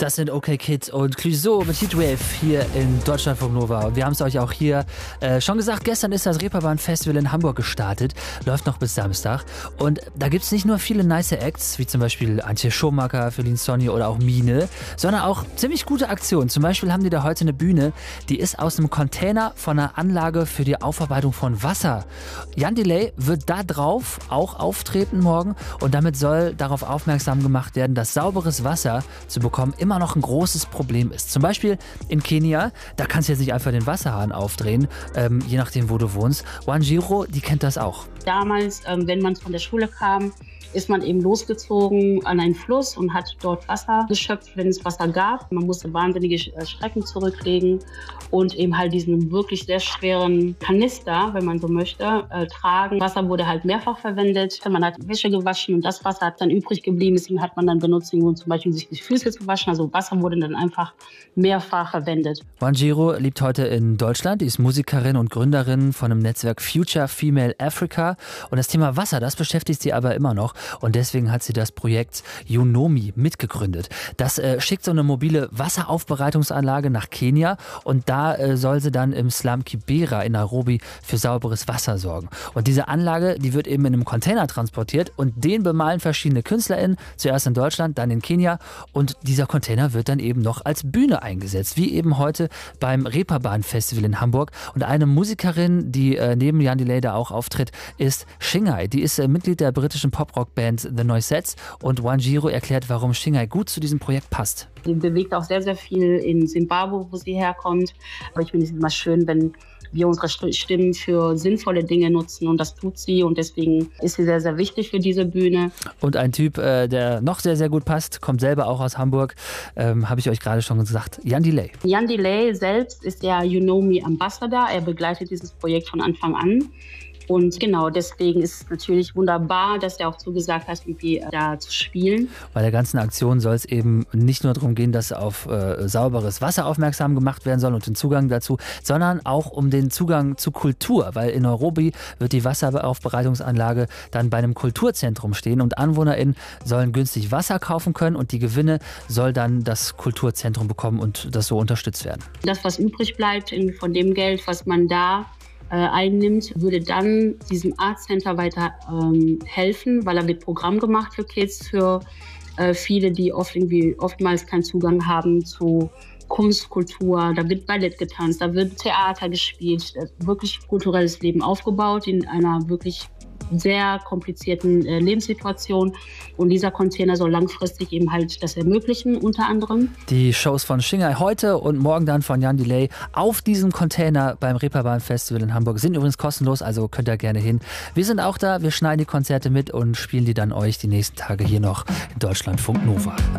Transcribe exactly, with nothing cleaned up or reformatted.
Das sind OK Kids und Clouseau mit Heatwave hier in Deutschlandfunk Nova. Und wir haben es euch auch hier äh, schon gesagt, gestern ist das Reeperbahn-Festival in Hamburg gestartet, läuft noch bis Samstag. Und da gibt es nicht nur viele nice Acts, wie zum Beispiel Antje Schumacher, Feline Sonny oder auch Mine, sondern auch ziemlich gute Aktionen. Zum Beispiel haben die da heute eine Bühne, die ist aus einem Container von einer Anlage für die Aufarbeitung von Wasser. Jan Delay wird da drauf auch auftreten morgen und damit soll darauf aufmerksam gemacht werden, dass sauberes Wasser zu bekommen immer noch ein großes Problem ist. Zum Beispiel in Kenia, da kannst du jetzt nicht einfach den Wasserhahn aufdrehen, ähm, je nachdem, wo du wohnst. Wanjiru, die kennt das auch. Damals, ähm, wenn man von der Schule kam, ist man eben losgezogen an einen Fluss und hat dort Wasser geschöpft, wenn es Wasser gab. Man musste wahnsinnige Strecken zurücklegen und eben halt diesen wirklich sehr schweren Kanister, wenn man so möchte, äh, tragen. Wasser wurde halt mehrfach verwendet. Man hat Wäsche gewaschen und das Wasser hat dann übrig geblieben. Deswegen hat man dann benutzt, um zum Beispiel sich die Füße zu waschen. Also Wasser wurde dann einfach mehrfach verwendet. Wanjiru lebt heute in Deutschland. Die ist Musikerin und Gründerin von dem Netzwerk Future Female Africa. Und das Thema Wasser, das beschäftigt sie aber immer noch. Und deswegen hat sie das Projekt Unomi mitgegründet. Das äh, schickt so eine mobile Wasseraufbereitungsanlage nach Kenia und da äh, soll sie dann im Slum Kibera in Nairobi für sauberes Wasser sorgen. Und diese Anlage, die wird eben in einem Container transportiert und den bemalen verschiedene KünstlerInnen, zuerst in Deutschland, dann in Kenia und dieser Container wird dann eben noch als Bühne eingesetzt, wie eben heute beim Reeperbahn-Festival in Hamburg. Und eine Musikerin, die äh, neben Jan Delay da auch auftritt, ist Shingai. Die ist äh, Mitglied der britischen Pop-Rock Band The Noisettes und Wanjiru erklärt, warum Shingai gut zu diesem Projekt passt. Sie bewegt auch sehr, sehr viel in Zimbabwe, wo sie herkommt. Aber ich finde es immer schön, wenn wir unsere Stimmen für sinnvolle Dinge nutzen und das tut sie und deswegen ist sie sehr, sehr wichtig für diese Bühne. Und ein Typ, äh, der noch sehr, sehr gut passt, kommt selber auch aus Hamburg, ähm, habe ich euch gerade schon gesagt, Jan Delay. Jan Delay selbst ist der Unomi Ambassador, er begleitet dieses Projekt von Anfang an. Und genau, deswegen ist es natürlich wunderbar, dass er auch zugesagt hat, irgendwie da zu spielen. Bei der ganzen Aktion soll es eben nicht nur darum gehen, dass auf äh, sauberes Wasser aufmerksam gemacht werden soll und den Zugang dazu, sondern auch um den Zugang zu Kultur. Weil in Nairobi wird die Wasseraufbereitungsanlage dann bei einem Kulturzentrum stehen und AnwohnerInnen sollen günstig Wasser kaufen können und die Gewinne soll dann das Kulturzentrum bekommen und das so unterstützt werden. Das, was übrig bleibt von dem Geld, was man da einnimmt, würde dann diesem Art Center weiter ähm, helfen, weil da wird Programm gemacht für Kids, für äh, viele, die oft irgendwie oftmals keinen Zugang haben zu Kunst, Kultur. Da wird Ballett getanzt, da wird Theater gespielt, wirklich kulturelles Leben aufgebaut in einer wirklich sehr komplizierten äh, Lebenssituation und dieser Container soll langfristig eben halt das ermöglichen, unter anderem. Die Shows von Shingai heute und morgen dann von Jan Delay auf diesem Container beim Reeperbahn-Festival in Hamburg sind übrigens kostenlos, also könnt ihr gerne hin. Wir sind auch da, wir schneiden die Konzerte mit und spielen die dann euch die nächsten Tage hier noch in Deutschlandfunk Nova.